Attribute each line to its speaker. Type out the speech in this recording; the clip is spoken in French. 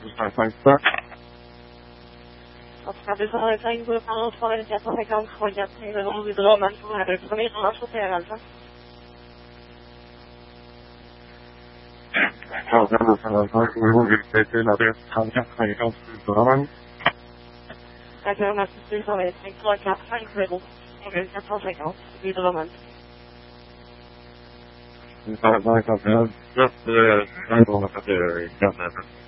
Speaker 1: 255.
Speaker 2: Oscar 255, vous parlez au 450, regarde, le nom du drone, pour le premier range au Alpha.
Speaker 1: Oscar 255, pouvez-vous répéter l'adresse 3450 Drummond?
Speaker 2: D'accord, merci, 225, 3450, 450, du Drummond.
Speaker 1: 255, juste, on va faire